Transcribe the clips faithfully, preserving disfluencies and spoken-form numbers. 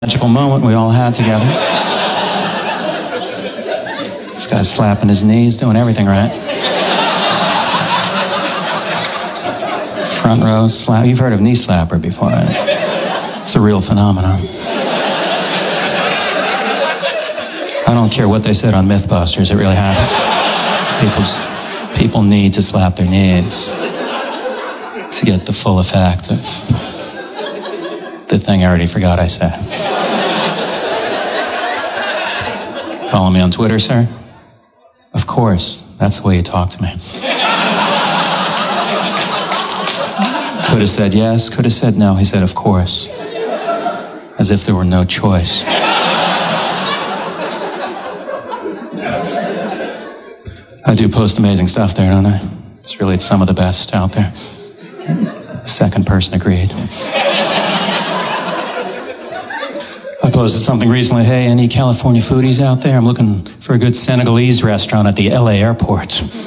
magical moment we all had together. This guy's slapping his knees, doing everything right. Front row slap. You've heard of knee slapper before, right? It's, it's a real phenomenon. I don't care what they said on Mythbusters, it really happens. People's, people need to slap their knees to get the full effect of the thing I already forgot I said. Follow me on Twitter, sir? Of course. That's the way you talk to me. Could have said yes, could have said no. He said, of course. As if there were no choice. I do post amazing stuff there, don't I? It's really some of the best out there. Second person agreed. I posted something recently. Hey, any California foodies out there? I'm looking for a good Senegalese restaurant at the L A airport.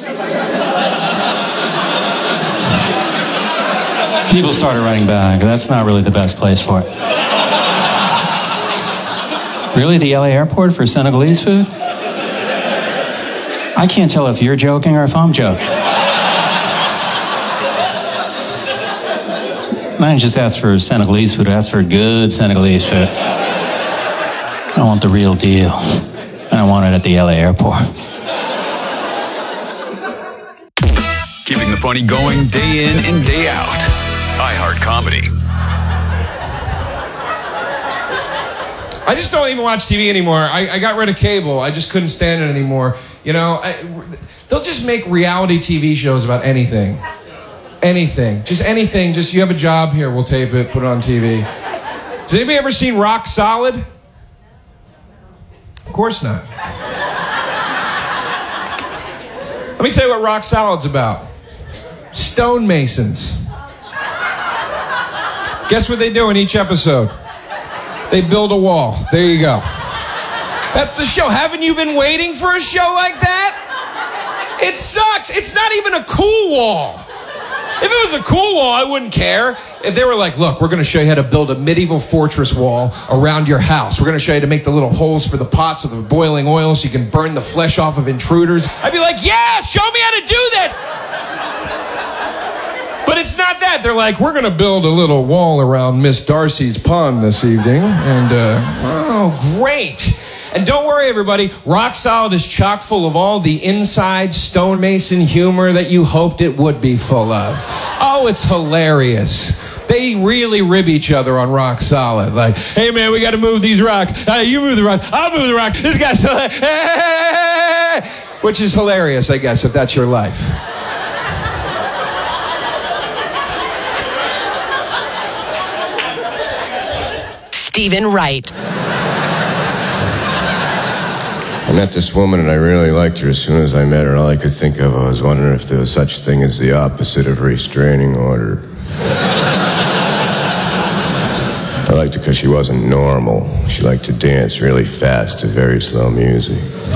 People started writing back. That's not really the best place for it. Really, the L A airport for Senegalese food? I can't tell if you're joking or if I'm joking. I didn't just ask for Senegalese food, I asked for good Senegalese food. I want the real deal. And I want it at the L A airport. Keeping the funny going day in and day out. iHeart Comedy. I just don't even watch T V anymore. I, I got rid of cable. I just couldn't stand it anymore. You know, I, they'll just make reality T V shows about anything. Anything. Just anything. Just, you have a job here, we'll tape it, put it on T V. Has anybody ever seen Rock Solid? Of course not. Let me tell you what Rock Solid's about. Stonemasons. Guess what they do in each episode? They build a wall. There you go. That's the show. Haven't you been waiting for a show like that? It sucks. It's not even a cool wall. If it was a cool wall, I wouldn't care. If they were like, look, we're going to show you how to build a medieval fortress wall around your house. We're going to show you how to make the little holes for the pots of the boiling oil so you can burn the flesh off of intruders. I'd be like, yeah, show me how to do that. But it's not that. They're like, we're going to build a little wall around Miss Darcy's pond this evening. And, uh, oh, great. And don't worry, everybody. Rock Solid is chock full of all the inside stonemason humor that you hoped it would be full of. Oh, it's hilarious. They really rib each other on Rock Solid. Like, hey, man, we got to move these rocks. Uh, you move the rock. I'll move the rock. This guy's... Which is hilarious, I guess, if that's your life. Stephen Wright. I met this woman and I really liked her. As soon as I met her, all I could think of, I was wondering if there was such thing as the opposite of restraining order. I liked her because she wasn't normal. She liked to dance really fast to very slow music,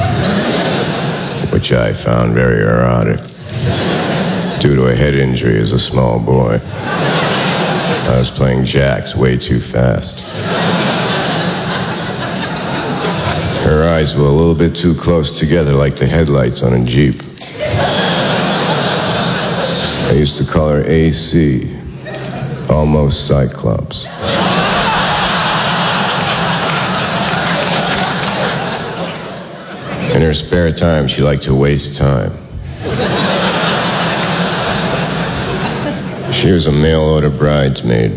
which I found very erotic. Due to a head injury as a small boy, I was playing jacks way too fast. Her eyes were a little bit too close together, like the headlights on a Jeep. I used to call her A C, almost Cyclops. In her spare time, she liked to waste time. She was a mail-order bridesmaid.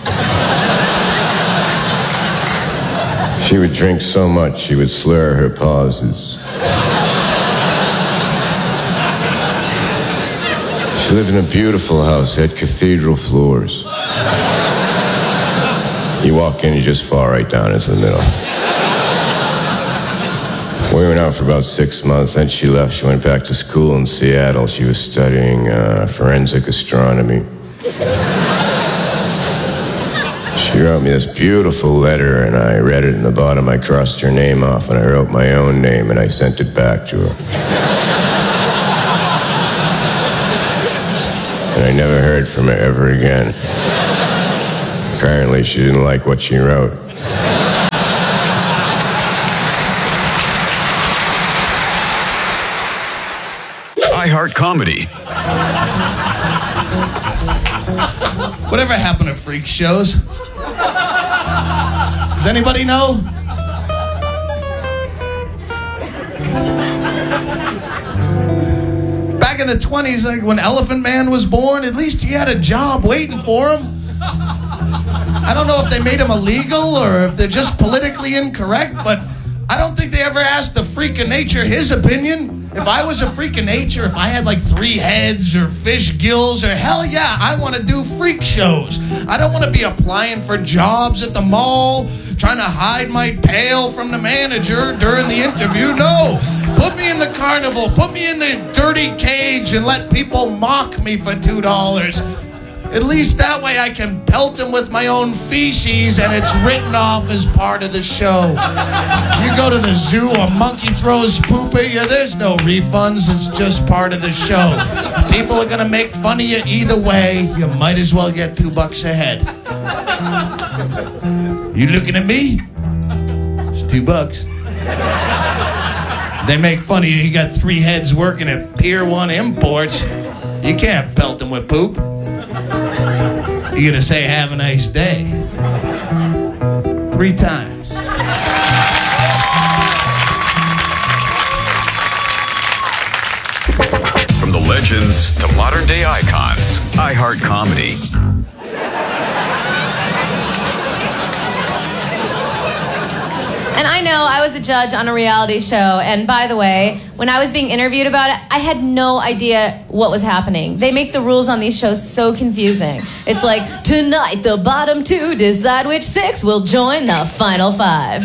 She would drink so much, she would slur her pauses. She lived in a beautiful house, had cathedral floors. You walk in, you just fall right down into the middle. We went out for about six months, then she left. She went back to school in Seattle. She was studying uh, forensic astronomy. She wrote me this beautiful letter, and I read it in the bottom. I crossed her name off, and I wrote my own name, and I sent it back to her. And I never heard from her ever again. Apparently, she didn't like what she wrote. iHeart Comedy. Whatever happened to freak shows? Does anybody know? Back in the twenties, like when Elephant Man was born, at least he had a job waiting for him. I don't know if they made him illegal or if they're just politically incorrect, but I don't think they ever asked the freak of nature his opinion. If I was a freak of nature, if I had like three heads or fish gills or hell yeah, I want to do freak shows. I don't want to be applying for jobs at the mall, trying to hide my pail from the manager during the interview. No, put me in the carnival, put me in the dirty cage and let people mock me for two dollars. At least that way I can pelt him with my own feces and it's written off as part of the show. You go to the zoo, a monkey throws poop at you, there's no refunds, it's just part of the show. People are gonna make fun of you either way, you might as well get two bucks a head. You looking at me? It's two bucks. They make fun of you, you got three heads working at Pier one Imports. You can't pelt them with poop. You're gonna say, have a nice day. Three times. From the legends to modern day icons, iHeart Comedy. And I know I was a judge on a reality show, and by the way, when I was being interviewed about it, I had no idea what was happening. They make the rules on these shows so confusing. It's like, tonight the bottom two decide which six will join the final five.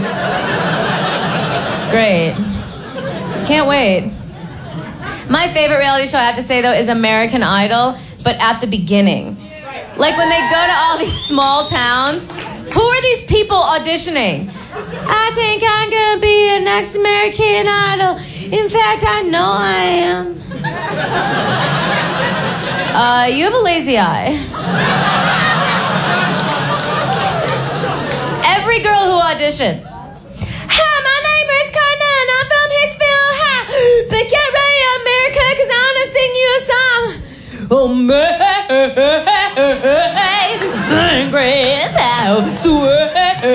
Great. Can't wait. My favorite reality show, I have to say, though, is American Idol, but at the beginning. Like when they go to all these small towns, who are these people auditioning? I think I'm gonna be a next American Idol. In fact, I know I am. Uh, you have a lazy eye. Every girl who auditions. Hi, my name is Carna and I'm from Hicksville High. But get ready, America, because I want to sing you a song. Oh, amazing grace, how sweet.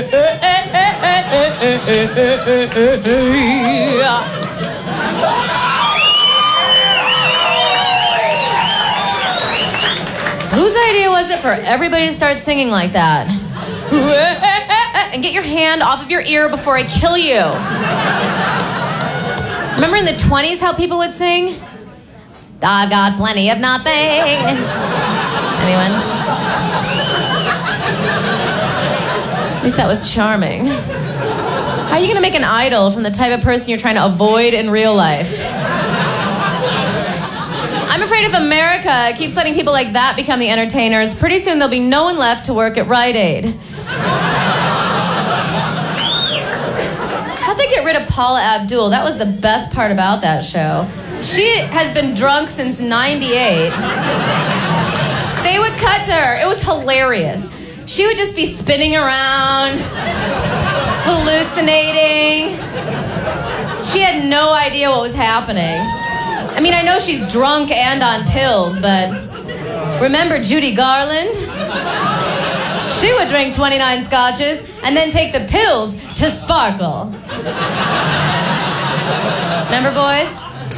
Whose idea was it for everybody to start singing like that? And get your hand off of your ear before I kill you. Remember in the twenties how people would sing? I've got plenty of nothing. Anyone? At least that was charming. How are you going to make an idol from the type of person you're trying to avoid in real life? I'm afraid if America keeps letting people like that become the entertainers, pretty soon there'll be no one left to work at Rite Aid. How'd they get rid of Paula Abdul? That was the best part about that show. She has been drunk since ninety-eight. They would cut to her. It was hilarious. She would just be spinning around, hallucinating. She had no idea what was happening. I mean, I know she's drunk and on pills, but remember Judy Garland? She would drink twenty-nine scotches and then take the pills to sparkle. Remember, boys?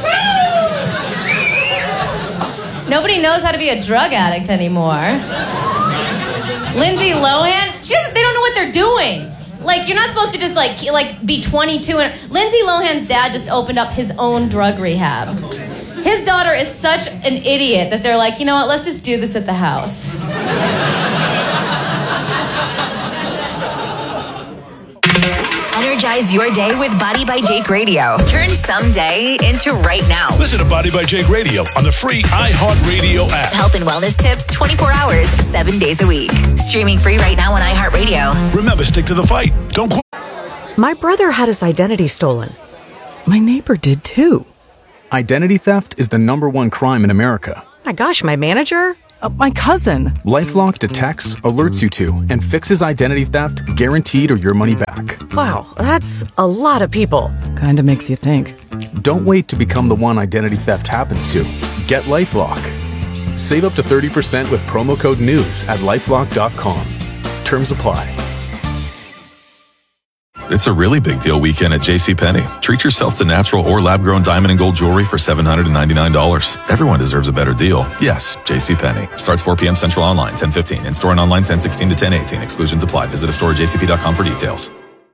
Nobody knows how to be a drug addict anymore. Lindsay Lohan, she doesn't, they don't know what they're doing. Like, you're not supposed to just, like, like be twenty-two. And Lindsay Lohan's dad just opened up his own drug rehab. His daughter is such an idiot that they're like, you know what, let's just do this at the house. Energize your day with Body by Jake Radio. Turn someday into right now. Listen to Body by Jake Radio on the free iHeartRadio app. Health and wellness tips twenty-four hours, seven days a week. Streaming free right now on iHeartRadio. Remember, stick to the fight. Don't quit. My brother had his identity stolen. My neighbor did too. Identity theft is the number one crime in America. My gosh, my manager? Uh, my cousin. LifeLock detects, alerts you to, and fixes identity theft guaranteed or your money back. Wow, that's a lot of people. Kinda makes you think. Don't wait to become the one identity theft happens to. Get LifeLock. Save up to thirty percent with promo code NEWS at lifelock dot com. Terms apply. It's a really big deal weekend at JCPenney. Treat yourself to natural or lab-grown diamond and gold jewelry for seven hundred ninety-nine dollars. Everyone deserves a better deal. Yes, JCPenney. Starts four p.m. Central online, ten fifteen. In-store and online, ten sixteen to ten eighteen. Exclusions apply. Visit a store at j c p dot com for details.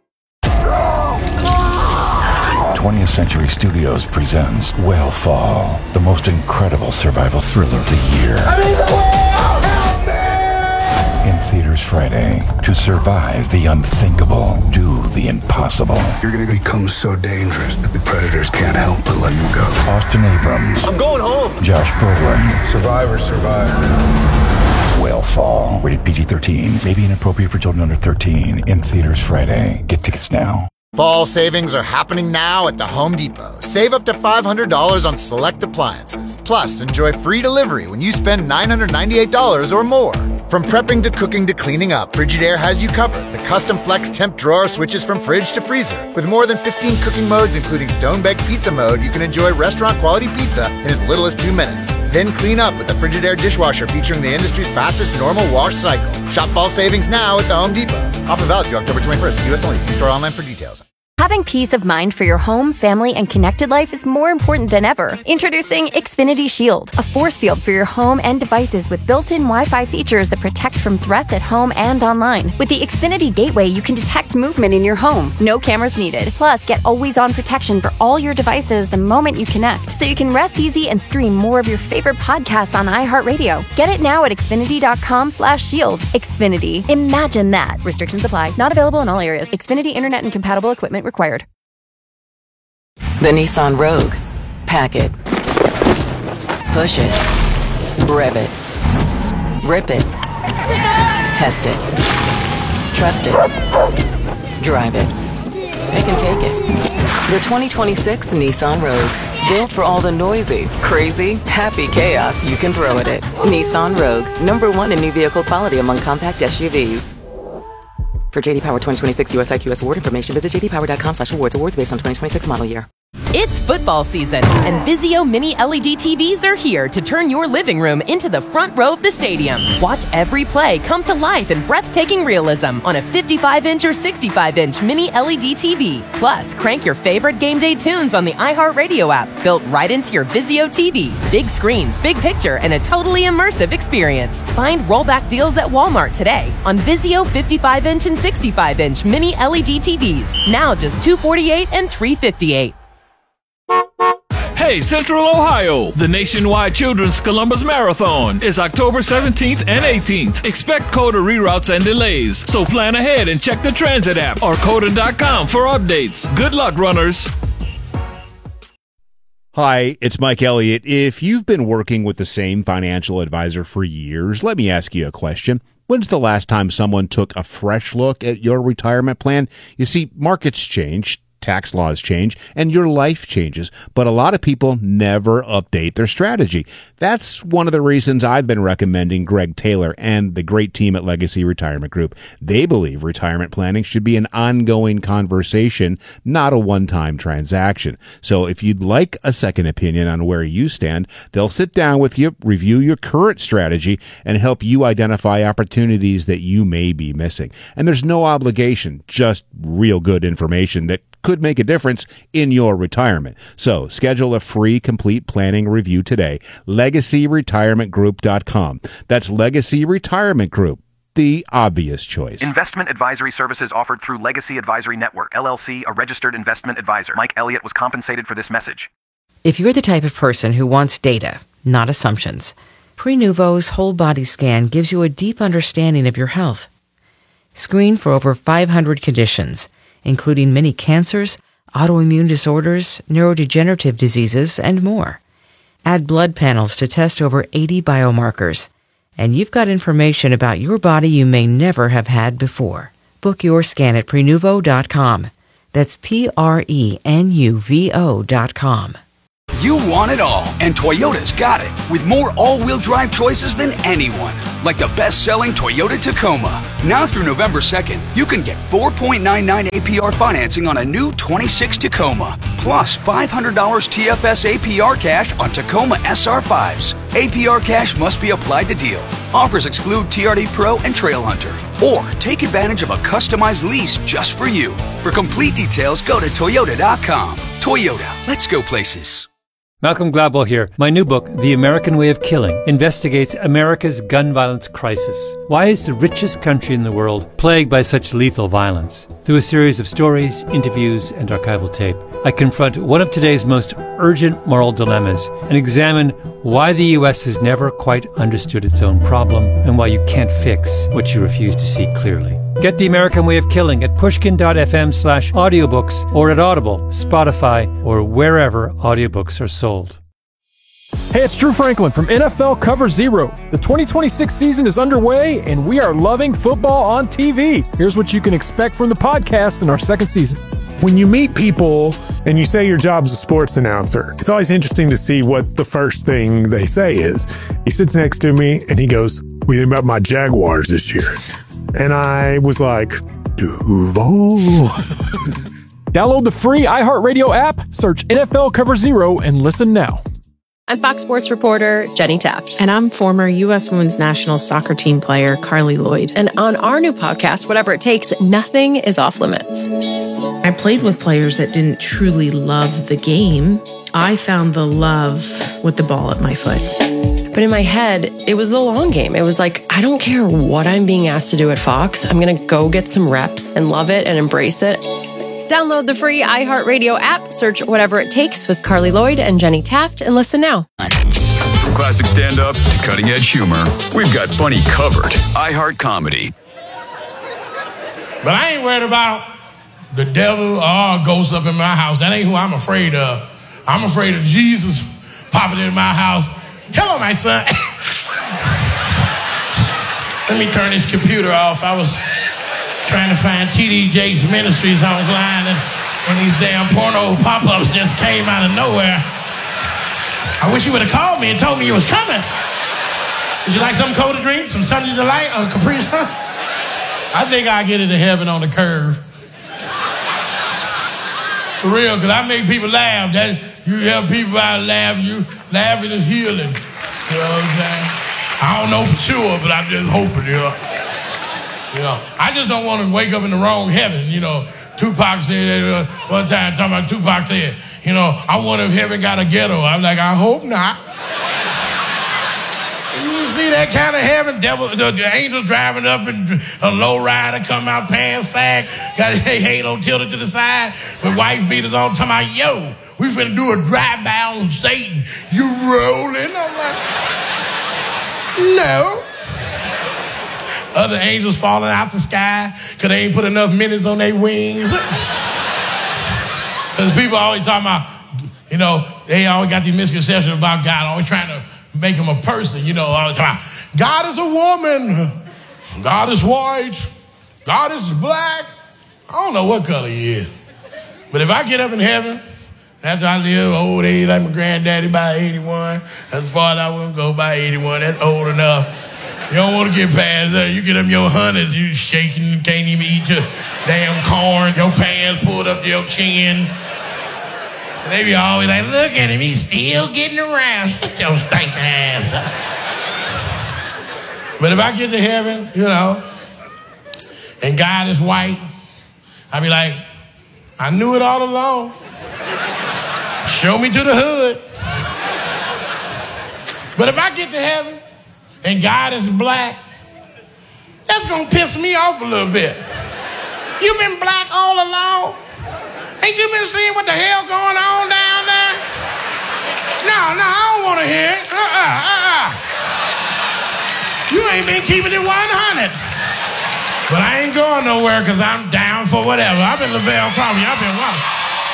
twentieth Century Studios presents Whale Fall, the most incredible survival thriller of the year. I mean, the whale! Help me! In theaters Friday. To survive the unthinkable, do the impossible. You're gonna become so dangerous that the predators can't help but let you go. Austin Abrams. I'm going home. Josh Brolin. Survivor, survive. Whale Fall. Rated P G thirteen. May be inappropriate for children under thirteen. In theaters Friday. Get tickets now. Fall savings are happening now at the Home Depot. Save up to five hundred dollars on select appliances. Plus, enjoy free delivery when you spend nine hundred ninety-eight dollars or more. From prepping to cooking to cleaning up, Frigidaire has you covered. The custom flex temp drawer switches from fridge to freezer. With more than fifteen cooking modes, including stone-baked pizza mode, you can enjoy restaurant-quality pizza in as little as two minutes. Then clean up with the Frigidaire dishwasher featuring the industry's fastest normal wash cycle. Shop fall savings now at the Home Depot. Offer valid through October twenty-first. U S only. See store online for details. Having peace of mind for your home, family, and connected life is more important than ever. Introducing Xfinity Shield, a force field for your home and devices with built-in Wi-Fi features that protect from threats at home and online. With the Xfinity Gateway, you can detect movement in your home. No cameras needed. Plus, get always-on protection for all your devices the moment you connect, so you can rest easy and stream more of your favorite podcasts on iHeartRadio. Get it now at xfinity.com slash shield. Xfinity. Imagine that. Restrictions apply. Not available in all areas. Xfinity Internet and compatible equipment required. The Nissan Rogue. Pack it. Push it. Rev it. Rip it. Test it. Trust it. Drive it. Pick and take it. The twenty twenty-six Nissan Rogue. Built for all the noisy, crazy, happy chaos you can throw at it. Nissan Rogue. Number one in new vehicle quality among compact S U Vs. For J D Power twenty twenty-six U S I Q S award information, visit j d power dot com slash awards. Awards based on twenty twenty-six model year. It's football season, and Vizio Mini L E D T Vs are here to turn your living room into the front row of the stadium. Watch every play come to life in breathtaking realism on a fifty-five inch or sixty-five inch Mini L E D T V. Plus, crank your favorite game day tunes on the iHeartRadio app, built right into your Vizio T V. Big screens, big picture, and a totally immersive experience. Find rollback deals at Walmart today on Vizio fifty-five inch and sixty-five inch Mini L E D T Vs. Now just two hundred forty-eight dollars and three hundred fifty-eight dollars. Hey, Central Ohio! The nationwide Children's Columbus Marathon is October seventeenth and eighteenth. Expect COTA reroutes and delays, so plan ahead and check the transit app or coda dot com for updates. Good luck, runners! Hi, it's Mike Elliott. If you've been working with the same financial advisor for years, let me ask you a question. When's the last time someone took a fresh look at your retirement plan? You see, markets change, tax laws change, and your life changes, but a lot of people never update their strategy. That's one of the reasons I've been recommending Greg Taylor and the great team at Legacy Retirement Group. They believe retirement planning should be an ongoing conversation, not a one-time transaction. So if you'd like a second opinion on where you stand, they'll sit down with you, review your current strategy, and help you identify opportunities that you may be missing. And there's no obligation, just real good information that could make a difference in your retirement. So schedule a free complete planning review today. legacy retirement group dot com. That's Legacy Retirement Group, the obvious choice. Investment advisory services offered through Legacy Advisory Network, L L C, a registered investment advisor. Mike Elliott was compensated for this message. If you're the type of person who wants data, not assumptions, Prenuvo's whole body scan gives you a deep understanding of your health. Screen for over five hundred conditions, including many cancers, autoimmune disorders, neurodegenerative diseases, and more. Add blood panels to test over eighty biomarkers, and you've got information about your body you may never have had before. Book your scan at prenuvo dot com. That's P R E N U V O dot com. You want it all, and Toyota's got it, with more all-wheel drive choices than anyone. Like the best-selling Toyota Tacoma. Now through November second, you can get four point nine nine A P R financing on a new twenty-six Tacoma, plus five hundred dollars T F S A P R cash on Tacoma S R fives. A P R cash must be applied to deal. Offers exclude T R D Pro and Trail Hunter. Or take advantage of a customized lease just for you. For complete details, go to Toyota dot com. Toyota, let's go places. Malcolm Gladwell here. My new book, The American Way of Killing, investigates America's gun violence crisis. Why is the richest country in the world plagued by such lethal violence? Through a series of stories, interviews, and archival tape, I confront one of today's most urgent moral dilemmas and examine why the U S has never quite understood its own problem and why you can't fix what you refuse to see clearly. Get The American Way of Killing at pushkin.fm slash audiobooks or at Audible, Spotify, or wherever audiobooks are sold. Hey, it's Drew Franklin from N F L Cover Zero. The twenty twenty-six season is underway, and we are loving football on T V. Here's what you can expect from the podcast in our second season. When you meet people and you say your job's a sports announcer, it's always interesting to see what the first thing they say is. He sits next to me and he goes, "What do you think about my Jaguars this year?" And I was like, Duval. Download the free iHeartRadio app, search N F L Cover Zero, and listen now. I'm Fox Sports reporter Jenny Taft. And I'm former U S women's national soccer team player Carly Lloyd. And on our new podcast, Whatever It Takes, nothing is off limits. I played with players that didn't truly love the game. I found the love with the ball at my foot. But in my head, it was the long game. It was like, I don't care what I'm being asked to do at Fox. I'm going to go get some reps and love it and embrace it. Download the free iHeartRadio app, search Whatever It Takes with Carly Lloyd and Jenny Taft, and listen now. From classic stand-up to cutting-edge humor, we've got funny covered. iHeart Comedy. But I ain't worried about the devil or ghosts up in my house. That ain't who I'm afraid of. I'm afraid of Jesus popping in my house. Hello, my son. Let me turn this computer off. I was trying to find T D Jakes Ministries online, and, and these damn porno pop-ups just came out of nowhere. I wish you would have called me and told me you was coming. Would you like some cold to drink, some Sunday Delight, or Capri Sun? I think I'll get into heaven on the curve. For real, because I make people laugh. That you help people out laugh, you laughing is healing. You know what I'm saying? I don't know for sure, but I'm just hoping, you know. You know, I just don't want to wake up in the wrong heaven. You know, Tupac said uh, one time, talking about Tupac said, you know, I wonder if heaven got a ghetto. I'm like, I hope not. You see that kind of heaven? Devil, the, the angels driving up and a low rider come out pants sag, got his halo tilted to the side, with wife beaters on, talking about, yo, we finna do a drive-by on Satan. You rolling? I'm like, no. Other angels falling out the sky because they ain't put enough minutes on their wings. Because people always talking about, you know, they always got these misconceptions about God, always trying to make him a person, you know, all the time. God is a woman. God is white. God is black. I don't know what color he is. But if I get up in heaven, after I live old age like my granddaddy by eighty-one, as far as I wouldn't go by eighty-one, that's old enough. You don't want to get past that. You get up in your hundreds, you shaking, you can't even eat your damn corn, your pants pulled up to your chin. And they be always like, look at him, he's still getting around. Shut your stinking ass up. But if I get to heaven, you know, and God is white, I be like, I knew it all along. Show me to the hood. But if I get to heaven and God is black, that's gonna piss me off a little bit. You been black all along? Ain't you been seeing what the hell going on down there? No, no, I don't want to hear it. Uh-uh, uh-uh. You ain't been keeping it one hundred. But I ain't going nowhere because I'm down for whatever. I've been Lavelle Crawford. I've been what?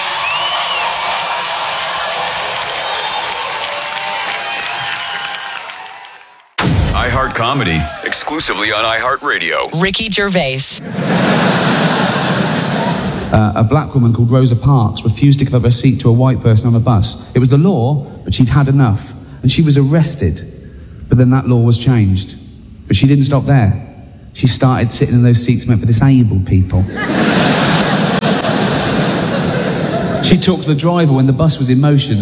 iHeart Comedy, exclusively on iHeartRadio. Ricky Gervais. uh, a black woman called Rosa Parks refused to give up her seat to a white person on a bus. It was the law, but she'd had enough. And she was arrested. But then that law was changed. But she didn't stop there. She started sitting in those seats meant for disabled people. She talked to the driver when the bus was in motion.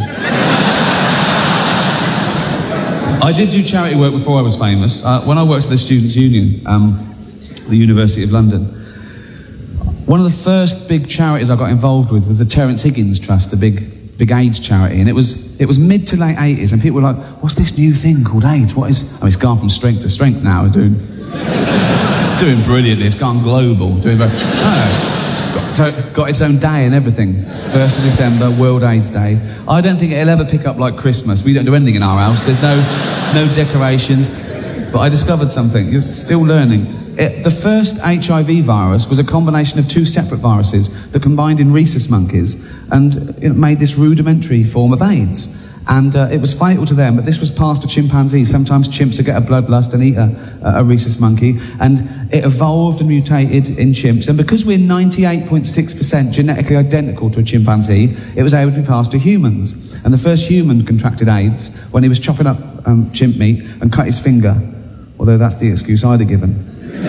I did do charity work before I was famous. Uh, when I worked at the Students' Union, um, the University of London, one of the first big charities I got involved with was the Terence Higgins Trust, the big, big AIDS charity. And it was, it was mid to late eighties, and people were like, what's this new thing called AIDS? What is... I mean, it's gone from strength to strength now. It's doing, it's doing brilliantly. It's gone global. Doing very... No. So it got its own day and everything. First of December, World AIDS Day. I don't think it'll ever pick up like Christmas. We don't do anything in our house. There's no, no decorations. But I discovered something. You're still learning. It, the first H I V virus was a combination of two separate viruses that combined in rhesus monkeys and it made this rudimentary form of AIDS. And uh, it was fatal to them, but this was passed to chimpanzees. Sometimes chimps would get a bloodlust and eat a, a rhesus monkey. And it evolved and mutated in chimps. And because we're ninety-eight point six percent genetically identical to a chimpanzee, it was able to be passed to humans. And the first human contracted AIDS when he was chopping up um, chimp meat and cut his finger. Although that's the excuse I'd have given.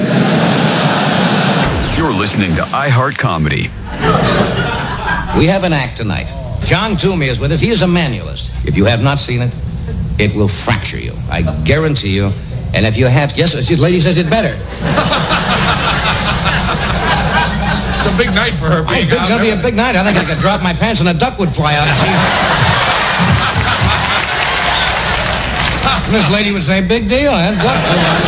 You're listening to iHeart Comedy. We have an act tonight. John Toomey is with us. He is a manualist. If you have not seen it, it will fracture you. I guarantee you. And if you have... Yes, the lady says it better. It's a big night for her. It's going to be a big night. I think I could drop my pants and a duck would fly out and see her. This lady would say, big deal, and duck.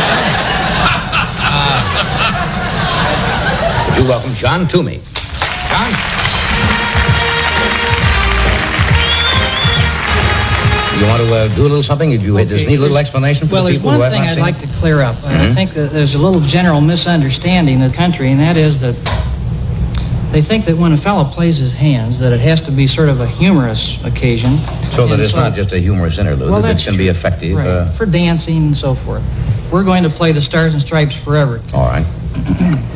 uh, would you welcome John Toomey? John? You want to uh, do a little something? Did you okay. just need a little explanation for well, the people who who have have not seen it? Well, there's one thing I'd like to clear up. Mm-hmm. I think that there's a little general misunderstanding in the country, and that is that they think that when a fellow plays his hands, that it has to be sort of a humorous occasion. So that it's so, not just a humorous interlude, well, that it can true. be effective. Right. Uh, for dancing and so forth. We're going to play the Stars and Stripes Forever. All right.